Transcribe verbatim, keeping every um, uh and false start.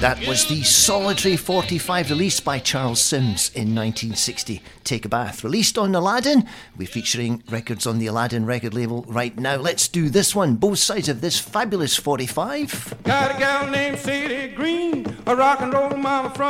That was the Solitary forty-five released by Charles Sims in nineteen sixty. Take a Bath, released on Aladdin. We're featuring records on the Aladdin record label right now. Let's do this one, both sides of this fabulous forty-five. Got a gal named Sadie Green, a rock and roll mama from